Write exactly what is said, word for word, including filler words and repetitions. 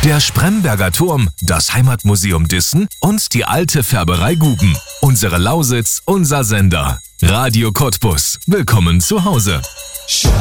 der Spremberger Turm, das Heimatmuseum Dissen und die alte Färberei Guben. Unsere Lausitz, unser Sender. Radio Cottbus. Willkommen zu Hause.